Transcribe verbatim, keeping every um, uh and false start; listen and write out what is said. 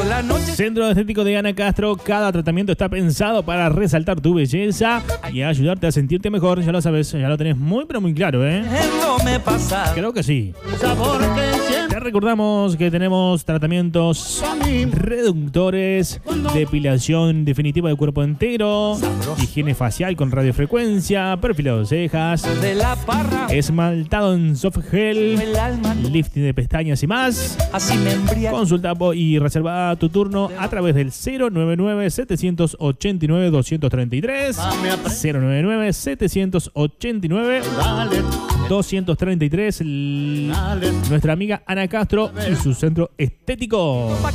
la noche. Centro Estético de Ana Castro. Cada tratamiento está pensado para resaltar tu belleza y ayudarte a sentirte mejor. Ya lo sabes, ya lo tenés muy pero muy claro, ¿eh? Creo que sí. Te recordamos que tenemos tratamientos reductores, depilación definitiva del cuerpo entero, higiene facial con radiofrecuencia, perfilado de cejas, esmaltado en soft gel, lifting de pestañas y más. Consulta y reserva tu turno a través del cero noventa y nueve, setecientos ochenta y nueve, doscientos treinta y tres, cero noventa y nueve, setecientos ochenta y nueve, doscientos treinta y tres. Nuestra amiga Ana Castro y su centro estético.